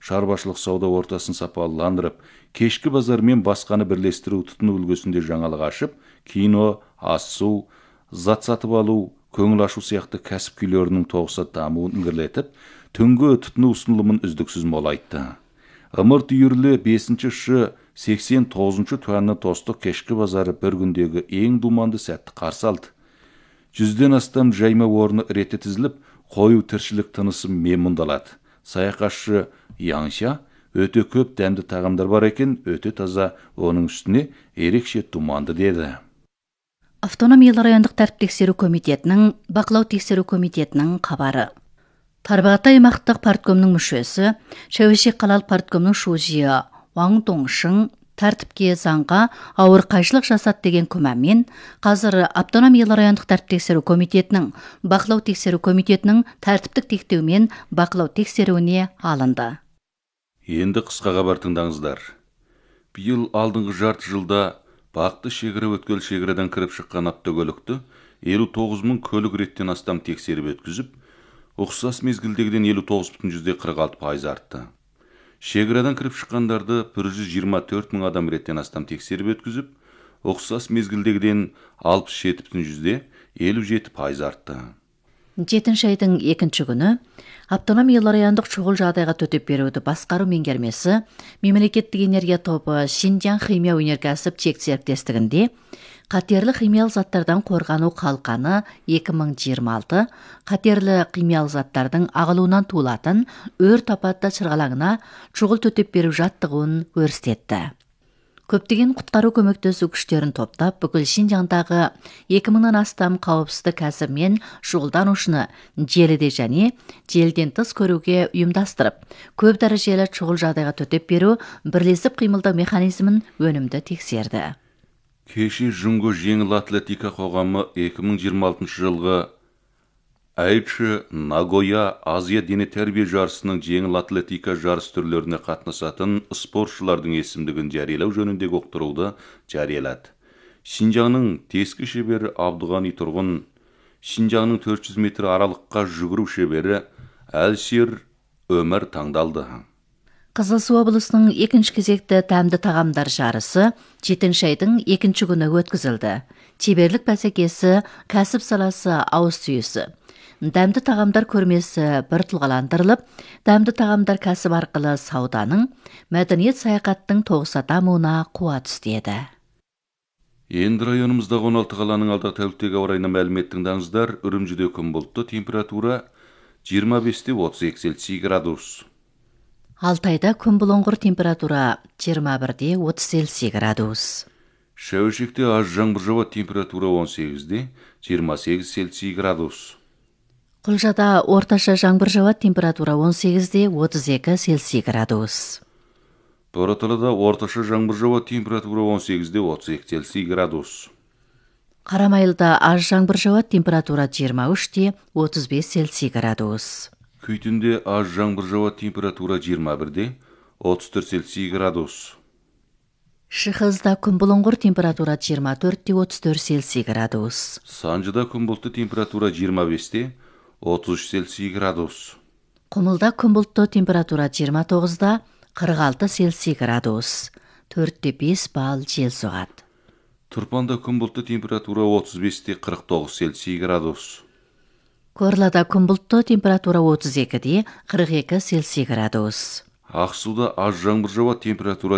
шаруашылық сауда ортасын сапаландырып, кешкі базар мен басқаны бірлестіру тұтыну үлгісінде жаңалық ашып, кино, ас су, зат сатып алу, көңіл ашу сияқты кәсіп күйлерінің тоғыса дамуын ілгерілетіп, түнгі тұтыну ұсынылымын үздіксіз молайтты. Ымырт үйірлі 5-89 туанны тостық кешкі базары бір күндегі ең думанды сәтті қарсы алды. 100-ден астам жайма орны реті тізіліп, қою тіршілік тынысы мемұндалады. Саяқашшы Яңша өте көп дәмді тағамдар бар екен, өте таза, оның үстіне ерекше думанды деді. Автономиялы райондық тәртіп тексеру комитетінің, бақылау тексеру комитетінің қабары. Тарбағатай аймақтық парткомның мүшесі, Шәуешек қалалық парткомның шужиы Ваң Доңшың тәртіпке заңға ауыр қайшылық жасады деген күмәнмен қазір Автономиялы райондық тәртіп тексеру комитетінің, бақылау тексеру комитетінің тәртіптік тектеумен бақылау тексеруіне алынды. Енді қысқа хабар тыңдаңыздар. Биыл алдыңғы жарты жылда Бақты шегірі өткел шегіріден кіріп шыққан автокөлікті 59 мың көлік реттен астам тексеріп өткізіп, ұқсас мезгілдегіден 59,46% артты. Шегіріден кіріп шыққандарды 124 мың адам реттен астам тексеріп өткізіп, ұқсас мезгілдегіден 67,57% артты. 7 айдың 2 күні Автономиялы райондық шұғыл жағдайға төтеп беруді басқару меңгермесі мемлекеттік энергия тобы Шинжаң химия өнеркәсіп чек серіктестігінде қатерлі химиялық заттардан қорғану қалқаны 2026 қатерлі химиялық заттардың ағылуынан туылатын өрт апатты шырғалаңына шұғыл төтеп беру жаттығуын өрістетті. Көптеген құтқару көмектесу күштерін топтап, бүкіл Шинжаңдағы 2000-нан астам қауіпсіздік кәсібімен шұғылданушыны желіде және желден тыс көруге ұйымдастырып, көп дәрежелі шұғыл жағдайға төтеп беру бірлесіп қимылдау механизмін өнімді тексерді. Кеше Жұңго жеңіл атлетика қоғамы 2026 жылғы Айчы Нагоя Азия дене тәрбие жарысының жеңіл атлетика жарыс түрлеріне қатынасатын спортшылардың есімдігін жариялау жөніндегі ұқтыруды жариялады. Шинжаңның тескі шебері Абдуғани Тұрғын, Шинжаңның 400 метр аралыққа жүгіру шебері Әлшер Өмір таңдалды. Қызылсу облысының 2 кезекті тәмді тағамдар жарысы 7 айдың 2 күні өткізілді. Шеберлік бәсекесі, кәсіп саласы ауыз түйісі. Дәмді тағамдар көрмесі бір тұлғаландырылып, дәмді тағамдар кәсіп арқылы сауданың, мәдениет саяхаттың тоғыса дамуына қуат түстеді. Енді районымыздағы 16 қаланың алдағы тәуліктегі ауа райына мәлімет тыңдаңыздар. Үрімжіде күн бұлтты, температура 25-32 Цельсий градус. Алтайда күн бұлыңғыр, температура 21-30 Цельсий градус. Шәуешекте аз жаңбыр жауады, температура 18-28 Цельсий градус. Құлжада орташа жаңбыр жауады, температура 18-32 Цельсий градус. Бораталыда орташа жаңбыр жауады, температура 18-32 Цельсий градус. Қарамайлыда аз жаңбыр жауады, температура 23-35 Цельсий градус. Күйтінде аз жаңбыр жауады, температура 21-34 Цельсий градус. Шыхызда күн бұлыңғыр, температура 24-34 Цельсий градус. Санжыда күн бұлтты, температура 25-33 Цельсий градус. Құмылда күн бұлтты, температура 29-46 Цельсий градус. 4-5 балл жел соғады. Тұрпанда күн бұлтты, температура 35-49 Цельсий градус. Корлада күн бұлтты, температура 32-42 Цельсий градус. Ақсуда аз жаңбыр жауады, температура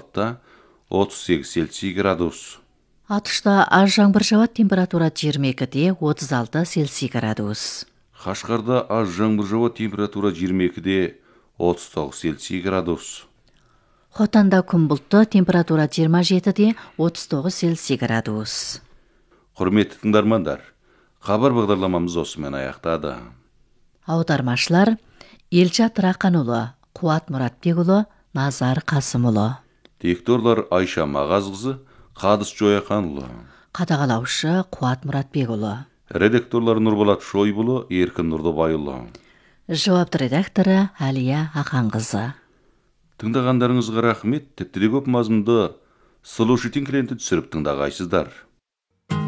26-38 Цельсий градус. Атышта аз жаңбыр жауады, температура 22-36 Цельсий градус. Қашқарда аз жаңбыр жауады, температура 22-39 Цельсий градус. Хотанда күн бұлтты, температура 27-39 Цельсий градус. Құрметті тыңдармандар, хабар бағдарламамыз осымен аяқтады. Аудармашылар Елжат Рақанұлы, Қуат Мұратбекұлы, Назар Қасымұлы. Дикторлар Айша Мағазқызы, Қадыс Жояқанұлы. Қадағалаушы Қуат Мұратбекұлы. Редакторлар Нұрболат Шойбұлы, Еркін Нұрдыбайұлы. Жауапты редакторы Әлия Ақанқызы. Тыңдағандарыңызға рахмет, тіпті де көп мазмұнды сұлу шетін клиенті түсіріп тыңдағайсыздар.